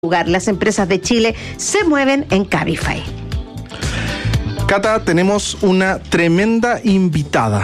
lugar. Las empresas de Chile se mueven en Cabify. Cata, tenemos una tremenda invitada.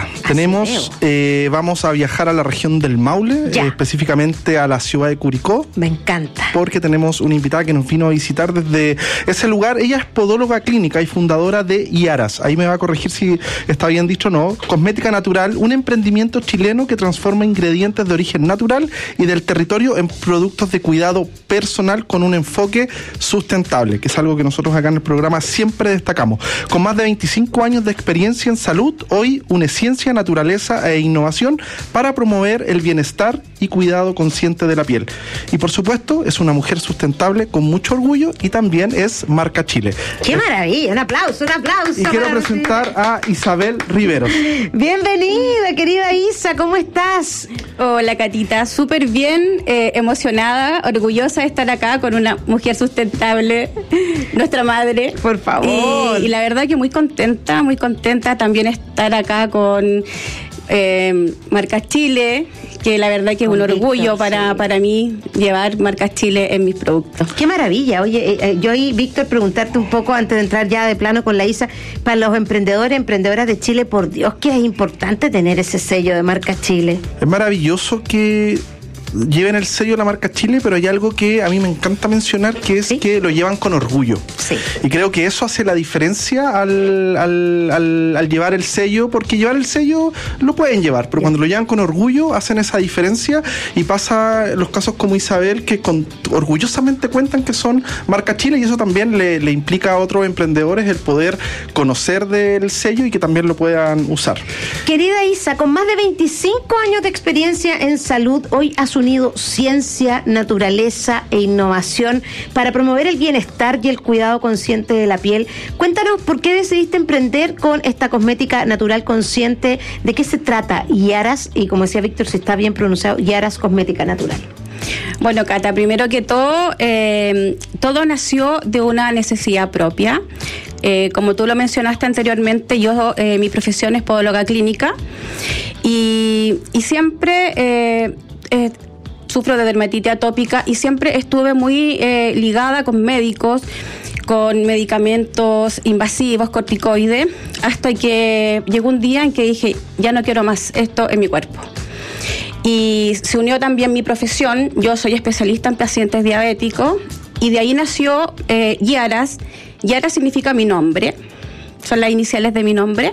Vamos a viajar a la región del Maule, específicamente a la ciudad de Curicó. Me encanta. Porque tenemos una invitada que nos vino a visitar desde ese lugar. Ella es podóloga clínica y fundadora de Yaras. Ahí me va a corregir si está bien dicho o no. Cosmética natural, un emprendimiento chileno que transforma ingredientes de origen natural y del territorio en productos de cuidado personal con un enfoque sustentable, que es algo que nosotros acá en el programa siempre destacamos. Con más de 25 años de experiencia en salud, hoy une ciencia, naturaleza e innovación para promover el bienestar y cuidado consciente de la piel. Y por supuesto, es una mujer sustentable con mucho orgullo y también es marca Chile. ¡Qué maravilla! Un aplauso. Y quiero presentar a Isabel Riveros. Bienvenida, querida Isa, ¿cómo estás? Hola, Catita, súper bien, emocionada, orgullosa de estar acá con una mujer sustentable, nuestra madre. Por favor. Y la verdad que muy contenta también estar acá con Marcas Chile, que la verdad que es un orgullo para mí llevar Marcas Chile en mis productos. ¡Qué maravilla! Oye, yo y Víctor, preguntarte un poco antes de entrar ya de plano con la Isa, para los emprendedoras de Chile, por Dios, que es importante tener ese sello de Marcas Chile. Es maravilloso que lleven el sello de la marca Chile, pero hay algo que a mí me encanta mencionar, que es que lo llevan con orgullo. Sí. Y creo que eso hace la diferencia al llevar el sello, porque llevar el sello lo pueden llevar, pero cuando lo llevan con orgullo hacen esa diferencia, y pasa los casos como Isabel, que orgullosamente cuentan que son marca Chile, y eso también le implica a otros emprendedores el poder conocer del sello y que también lo puedan usar. Querida Isa, con más de 25 años de experiencia en salud, hoy has unido ciencia, naturaleza e innovación para promover el bienestar y el cuidado consciente de la piel. Cuéntanos por qué decidiste emprender con esta cosmética natural consciente. ¿De qué se trata Yaras? Y como decía Víctor, si está bien pronunciado, Yaras Cosmética Natural. Bueno, Cata, primero que todo nació de una necesidad propia. Como tú lo mencionaste anteriormente, mi profesión es podóloga clínica y siempre sufro de dermatitis atópica y siempre estuve muy ligada con médicos, con medicamentos invasivos, corticoides, hasta que llegó un día en que dije, ya no quiero más esto en mi cuerpo. Y se unió también mi profesión. Yo soy especialista en pacientes diabéticos y de ahí nació Yaras. Yaras significa mi nombre, son las iniciales de mi nombre,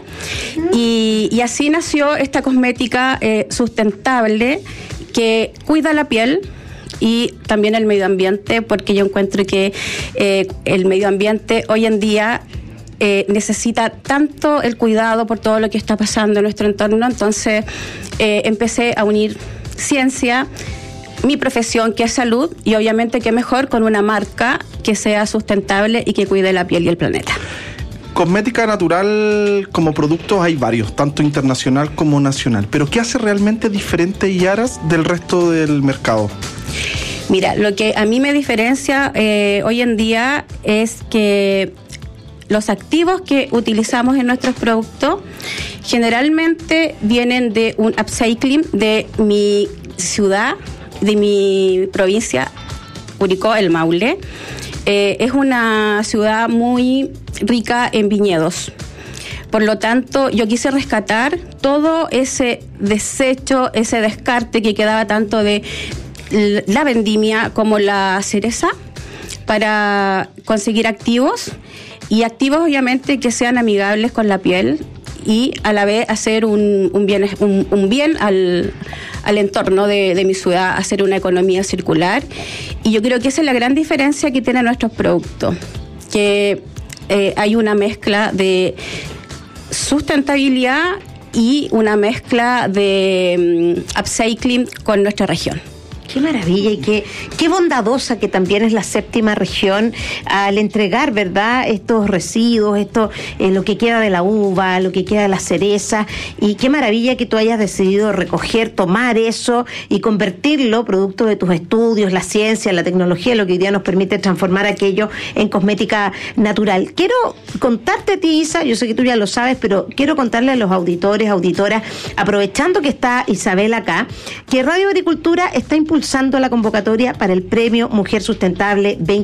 y así nació esta cosmética sustentable que cuida la piel y también el medio ambiente, porque yo encuentro que el medio ambiente hoy en día necesita tanto el cuidado por todo lo que está pasando en nuestro entorno. Entonces empecé a unir ciencia, mi profesión, que es salud, y obviamente qué mejor con una marca que sea sustentable y que cuide la piel y el planeta. Cosmética natural como productos hay varios, tanto internacional como nacional. Pero ¿qué hace realmente diferente Yaras del resto del mercado? Mira, lo que a mí me diferencia hoy en día es que los activos que utilizamos en nuestros productos generalmente vienen de un upcycling de mi ciudad, de mi provincia, Curicó, el Maule. Es una ciudad muy rica en viñedos. Por lo tanto, yo quise rescatar todo ese desecho, ese descarte que quedaba tanto de la vendimia como la cereza para conseguir activos, y activos obviamente que sean amigables con la piel y a la vez hacer un bien al entorno de mi ciudad, hacer una economía circular. Y yo creo que esa es la gran diferencia que tienen nuestros productos, que hay una mezcla de sustentabilidad y una mezcla de upcycling con nuestra región. Qué maravilla y qué bondadosa que también es la séptima región al entregar, ¿verdad?, estos residuos, lo que queda de la uva, lo que queda de la cereza, y qué maravilla que tú hayas decidido recoger, tomar eso y convertirlo, producto de tus estudios, la ciencia, la tecnología, lo que hoy día nos permite transformar aquello en cosmética natural. Quiero contarte a ti, Isa, yo sé que tú ya lo sabes, pero quiero contarle a los auditores, auditoras, aprovechando que está Isabel acá, que Radio Agricultura está impulsando impulsando la convocatoria para el Premio Mujer Sustentable 20